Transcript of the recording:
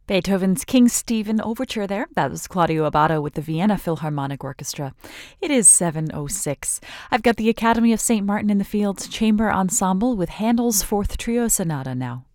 Beethoven's King Stephen Overture there. That was Claudio Abbado with the Vienna Philharmonic Orchestra. It is 7:06. I've got the Academy of St. Martin in the Fields Chamber Ensemble with Handel's Fourth Trio Sonata now.